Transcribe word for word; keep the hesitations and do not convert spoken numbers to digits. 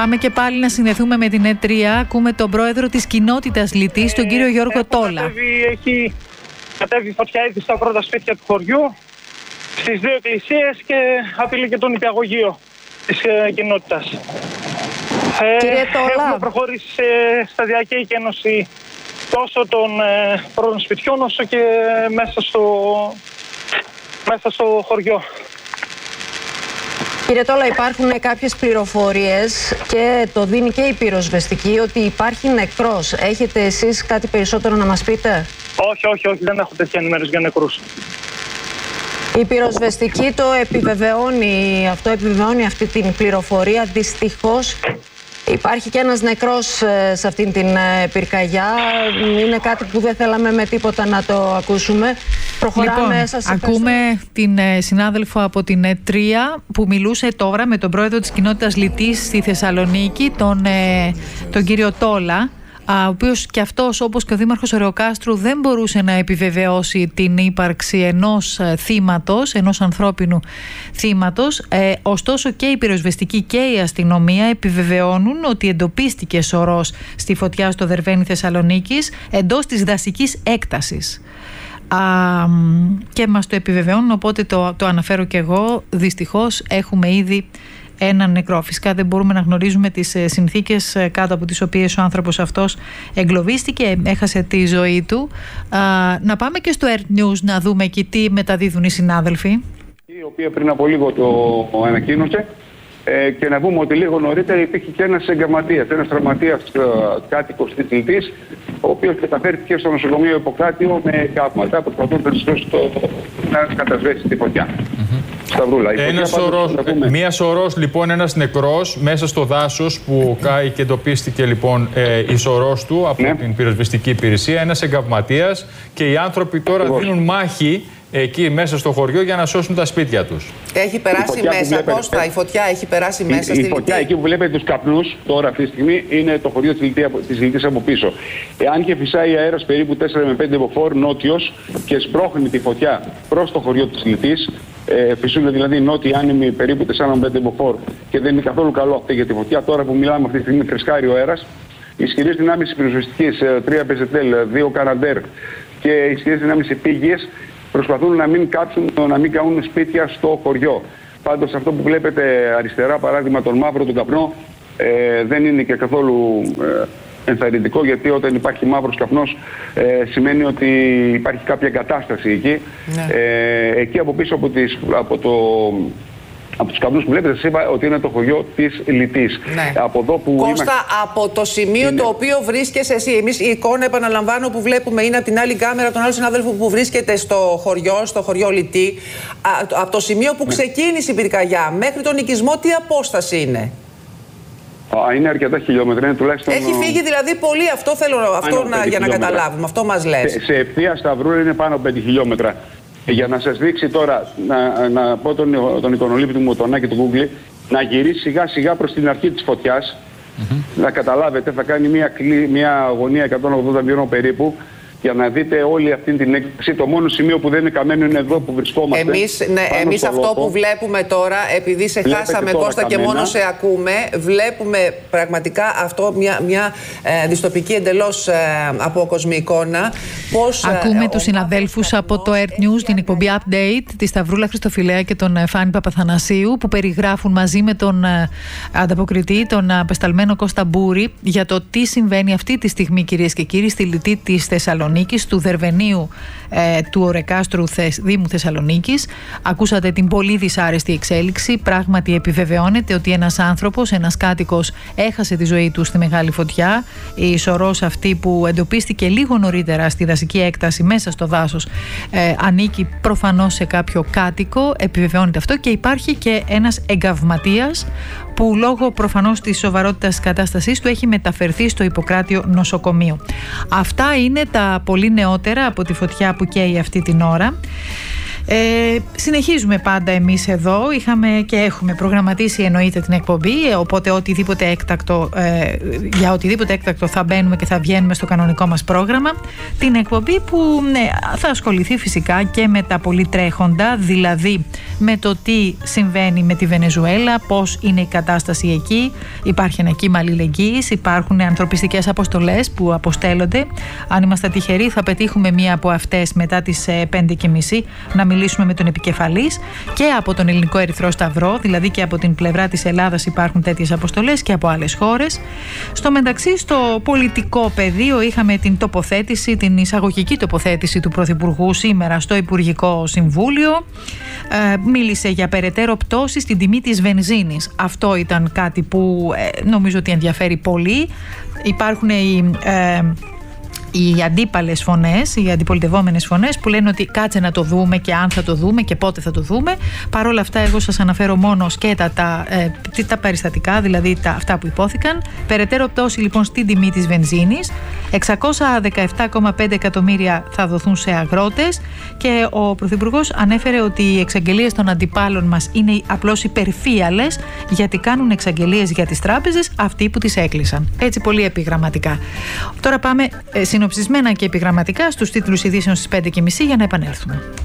Πάμε και πάλι να συνδεθούμε με την ΕΤ τρία. Ακούμε τον πρόεδρο της κοινότητας Λυτής, τον κύριο Γιώργο ε, Τόλα. Κατέβει, έχει κατέβει φωτιά ήδη στα πρώτα σπίτια του χωριού, στις δύο εκκλησίες και απειλεί και τον νηπιαγωγείο της ε, κοινότητας. Κύριε Τόλα. Έχουμε προχωρήσει σε σταδιακή εκένωση τόσο των ε, πρώτων σπιτιών όσο και μέσα στο, μέσα στο χωριό. Κύριε Τόλα, υπάρχουν κάποιες πληροφορίες και το δίνει και η πυροσβεστική ότι υπάρχει νεκρός. Έχετε εσείς κάτι περισσότερο να μας πείτε? Όχι, όχι, όχι, δεν έχω τέτοια ενημέρωση για νεκρούς. Η πυροσβεστική το επιβεβαιώνει, αυτό επιβεβαιώνει αυτή την πληροφορία. Δυστυχώς υπάρχει και ένας νεκρός σε αυτήν την πυρκαγιά. Είναι κάτι που δεν θέλαμε με τίποτα να το ακούσουμε. Προχωράμε. Λοιπόν, σας ακούμε την συνάδελφο από την ΕΤ τρία που μιλούσε τώρα με τον πρόεδρο της κοινότητας Λυτής στη Θεσσαλονίκη, τον, τον κύριο Τόλα, ο οποίος και αυτός, όπως και ο Δήμαρχος Ωρεοκάστρου, δεν μπορούσε να επιβεβαιώσει την ύπαρξη ενός θύματος, ενός ανθρώπινου θύματος. Ε, ωστόσο και η πυροσβεστική και η αστυνομία επιβεβαιώνουν ότι εντοπίστηκε σωρός στη φωτιά στο Δερβαίνι Θεσσαλονίκης εντός της δασικής έκτασης. Α, και μας το επιβεβαιώνουν, οπότε το, το αναφέρω και εγώ. Δυστυχώς έχουμε ήδη έναν νεκρό. Φυσικά δεν μπορούμε να γνωρίζουμε τις συνθήκες κάτω από τις οποίες ο άνθρωπος αυτός εγκλωβίστηκε, έχασε τη ζωή του. Α, να πάμε και στο Earth News να δούμε εκεί τι μεταδίδουν οι συνάδελφοι. Η οποία πριν από λίγο το ανακοίνωσε ε, και να πούμε ότι λίγο νωρίτερα υπήρχε και ένας εγγραμματίας, ένας τραυματίας ε, κάτοικος της Λυτής, ο οποίος καταφέρθηκε στο νοσοκομείο Ιπποκράτιο με καύματα, προσπαθώντας να κατασβέσει τη φωτιά. Σταυρούλα. Ένα σωρός, μία σωρός λοιπόν, ένας νεκρός μέσα στο δάσος που κάει και εντοπίστηκε λοιπόν ε, η σωρός του από ναι. την πυροσβεστική υπηρεσία, ένας εγκαυματίας, και οι άνθρωποι τώρα Ακριβώς. δίνουν μάχη εκεί μέσα στο χωριό για να σώσουν τα σπίτια τους. Έχει περάσει μέσα, βλέπετε, Κώστα, η φωτιά έχει περάσει η, μέσα η, στη η φωτιά Λυτή. Εκεί που βλέπετε τους καπνούς τώρα αυτή τη στιγμή είναι το χωριό της Λυτής από πίσω. Εάν και φυσάει αέρας περίπου τέσσερα με πέντε μποφόρ νότιος και σπρώχνει τη φωτιά προς το χωριό της Λυτής, Ε, φυσούν δηλαδή νότιοι άνεμοι περίπου τέσσερα με πέντε μποφόρ και δεν είναι καθόλου καλό αυτό για τη φωτιά. Τώρα που μιλάμε αυτή τη στιγμή φρεσκάρει ο αέρας. Ισχυρές δυνάμεις πυροσβεστικής, τρία πεζετέλ, δύο καναντέρ και ισχυρές δυνάμεις επίγειες προσπαθούν να μην κάψουν, να μην καούν σπίτια στο χωριό. Πάντως αυτό που βλέπετε αριστερά, παράδειγμα τον μαύρο τον καπνό, ε, δεν είναι και καθόλου ε, ενθαρρυντικό, γιατί όταν υπάρχει μαύρος καπνός ε, σημαίνει ότι υπάρχει κάποια κατάσταση εκεί. Ναι. Ε, εκεί από πίσω από, τις, από, το, από τους καπνούς που βλέπετε, σας είπα ότι είναι το χωριό της Λυτής. Ναι. Από εδώ που Κώστα, είμαστε... από το σημείο είναι... το οποίο βρίσκεσαι εσύ, εμείς η εικόνα, επαναλαμβάνω, που βλέπουμε είναι από την άλλη κάμερα τον άλλο συνάδελφο που βρίσκεται στο χωριό, στο χωριό Λυτή. Από το σημείο που ναι. ξεκίνησε η πυρκαγιά μέχρι τον οικισμό, τι απόσταση είναι? Α, είναι αρκετά χιλιόμετρα, είναι τουλάχιστον... Έχει φύγει δηλαδή πολύ, αυτό θέλω αυτό να, για να καταλάβουμε, αυτό μας λες. Σε, σε ευθεία Σταυρούλα είναι πάνω από πέντε χιλιόμετρα. Για να σας δείξει τώρα, να, να πω τον, τον εικονολήπτη μου, τον Άκη του Google, να γυρίσει σιγά σιγά προς την αρχή της φωτιάς, mm-hmm. να καταλάβετε, θα κάνει μια, μια αγωνία εκατόν ογδόντα μοιρών περίπου, για να δείτε όλη αυτή την έκθεση. Το μόνο σημείο που δεν είναι καμένο είναι εδώ που βρισκόμαστε. Εμείς, ναι, εμείς αυτό λόπο. που βλέπουμε τώρα, επειδή σε βλέπετε χάσαμε Κώστα καμένα. Και μόνο σε ακούμε, βλέπουμε πραγματικά αυτό μια, μια ε, δυστοπική εντελώς ε, απόκοσμη εικόνα. Πώς, ακούμε ε, τους συναδέλφους από το Earth News, την εκπομπή Update, τη Σταυρούλα Χριστοφιλέα και τον Φάνη Παπαθανασίου, που περιγράφουν μαζί με τον ε, ανταποκριτή, τον απεσταλμένο Κώστα Μπούρη, για το τι συμβαίνει αυτή τη στιγμή, κυρίες και κύριοι, στη Λυτή της Θεσσαλονίκης, του Δερβενίου ε, του Ωρεκάστρου Θεσ, Δήμου Θεσσαλονίκης. Ακούσατε την πολύ δυσάρεστη εξέλιξη. Πράγματι επιβεβαιώνεται ότι ένας άνθρωπος, ένας κάτοικος, έχασε τη ζωή του στη μεγάλη φωτιά. Η σωρός αυτή που εντοπίστηκε λίγο νωρίτερα στη δασική έκταση μέσα στο δάσος ε, ανήκει προφανώς σε κάποιο κάτοικο. Επιβεβαιώνεται αυτό και υπάρχει και ένας εγκαυματίας που λόγω προφανώς της σοβαρότητας της κατάστασής του έχει μεταφερθεί στο Ιπποκράτιο νοσοκομείο. Αυτά είναι τα πολύ νεότερα από τη φωτιά που καίει αυτή την ώρα. Ε, συνεχίζουμε πάντα εμείς εδώ. Είχαμε και έχουμε προγραμματίσει εννοείται την εκπομπή, ε, οπότε οτιδήποτε έκτακτο, ε, για οτιδήποτε έκτακτο θα μπαίνουμε και θα βγαίνουμε στο κανονικό μας πρόγραμμα. Την εκπομπή που ναι, θα ασχοληθεί φυσικά και με τα πολύ τρέχοντα, δηλαδή με το τι συμβαίνει με τη Βενεζουέλα, πώς είναι η κατάσταση εκεί. Υπάρχει ένα κύμα αλληλεγγύης, υπάρχουν ανθρωπιστικές αποστολές που αποστέλλονται. Αν είμαστε τυχεροί θα πετύχουμε μία από αυτές μετά τις πέντε και μισή να μιλήσουμε με τον επικεφαλής και από τον Ελληνικό Ερυθρό Σταυρό, δηλαδή και από την πλευρά της Ελλάδας υπάρχουν τέτοιες αποστολές και από άλλες χώρες. Στο μεταξύ, στο πολιτικό πεδίο είχαμε την τοποθέτηση, την εισαγωγική τοποθέτηση του Πρωθυπουργού σήμερα στο Υπουργικό Συμβούλιο. Ε, μίλησε για περαιτέρω πτώση στην τιμή της βενζίνης. Αυτό ήταν κάτι που ε, νομίζω ότι ενδιαφέρει πολύ. Υπάρχουν οι... Ε, οι αντίπαλες φωνές, οι αντιπολιτευόμενες φωνές που λένε ότι κάτσε να το δούμε και αν θα το δούμε και πότε θα το δούμε. Παρ' όλα αυτά εγώ σας αναφέρω μόνο σκέτα τα, ε, τα περιστατικά, δηλαδή τα, αυτά που υπόθηκαν. Περαιτέρω πτώση λοιπόν στην τιμή της βενζίνης. εξακόσια δεκαεπτά κόμμα πέντε εκατομμύρια θα δοθούν σε αγρότες και ο Πρωθυπουργός ανέφερε ότι οι εξαγγελίες των αντιπάλων μας είναι απλώς υπερφύαλες γιατί κάνουν εξαγγελίες για τις τράπεζες αυτοί που τις έκλεισαν. Έτσι πολύ επιγραμματικά. Τώρα πάμε ε, συνοψισμένα και επιγραμματικά στους τίτλους ειδήσεων στις πέντε και μισή για να επανέλθουμε.